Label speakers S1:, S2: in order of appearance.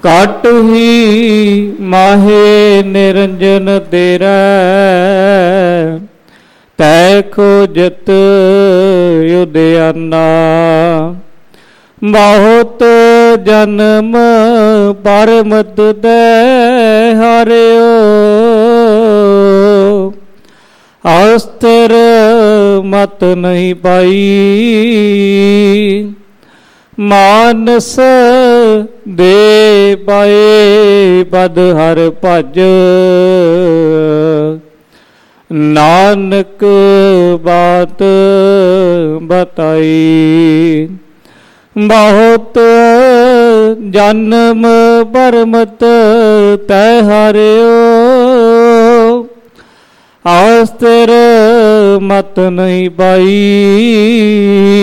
S1: ਘਟ ਹੀ ਮਾਹੇ ਨਿਰੰਜਨ ਤੇਰਾ, ਤੈ ਖੋਜਤ ਉਦਿਆਨਾ। ਬਹੁਤ ਜਨਮ ਪਰਮਤ ਦੇ ਹਾਰਿਓ, ਅਸਤਰ ਮਤ ਨਹੀਂ ਪਾਈ। ਮਾਨਸ ਦੇ ਪਾਏ ਪਦ ਹਰ ਭਜ, ਨਾਨਕ ਬਾਤ ਬਤਾਈ। ਬਹੁਤ ਜਨਮ ਪਰਮਤ ਤੈ ਹਾਰਿਓ, ਅਸਤਰ ਮਤ ਨਹੀਂ ਪਾਈ।